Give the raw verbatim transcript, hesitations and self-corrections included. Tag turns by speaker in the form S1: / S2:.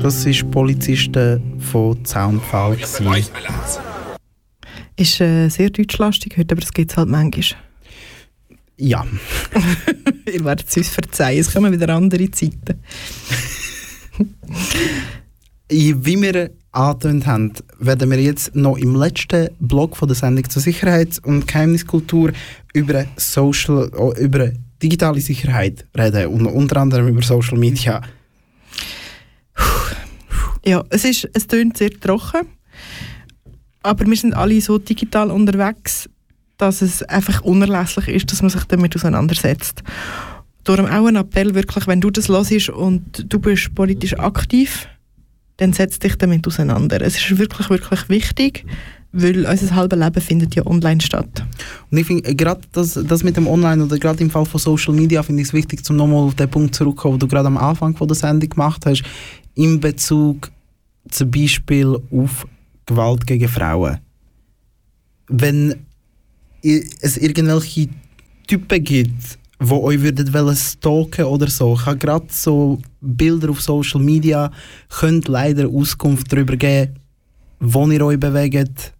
S1: Das ist Polizisten von Zaunpfahl.
S2: Ist äh, sehr deutschlastig heute, aber das gibt es halt manchmal.
S1: Ja.
S2: Ihr werdet es uns verzeihen, es kommen wieder andere Zeiten.
S1: Wie wir angetönt haben, werden wir jetzt noch im letzten Blog von der Sendung zur Sicherheits- und Geheimniskultur über Social, über digitale Sicherheit reden und unter anderem über Social Media.
S2: Ja, es ist, es tönt sehr trocken, aber wir sind alle so digital unterwegs, dass es einfach unerlässlich ist, dass man sich damit auseinandersetzt. Darum auch ein Appell, wirklich, wenn du das hörst und du bist politisch aktiv, dann setz dich damit auseinander. Es ist wirklich, wirklich wichtig, weil unser halbes Leben findet ja online statt.
S1: Und ich finde, gerade das, das mit dem Online oder gerade im Fall von Social Media finde ich es wichtig, um nochmal auf den Punkt zurückzukommen, den du gerade am Anfang von der Sendung gemacht hast, in Bezug zum Beispiel auf Gewalt gegen Frauen. Wenn es irgendwelche Typen gibt, die euch würdet stalken oder so, kann gerade so Bilder auf Social Media können leider Auskunft darüber geben, wo ihr euch bewegt,